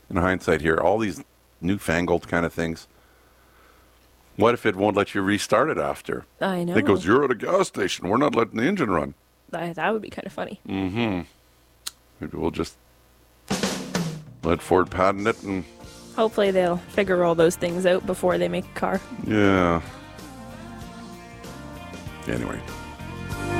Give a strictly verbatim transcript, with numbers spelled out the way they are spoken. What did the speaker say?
in hindsight here, all these newfangled kind of things. What if it won't let you restart it after? I know. It goes, you're at a gas station. We're not letting the engine run. I, that would be kind of funny. Mm-hmm. Maybe we'll just let Ford patent it and... Hopefully they'll figure all those things out before they make a car. Yeah. Anyway.